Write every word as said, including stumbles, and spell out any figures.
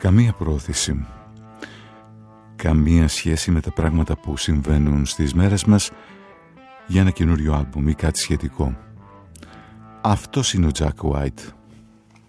καμία πρόθεση, καμία σχέση με τα πράγματα που συμβαίνουν στις μέρες μας για ένα καινούριο άλμπουμ ή κάτι σχετικό. Αυτός είναι ο Jack White.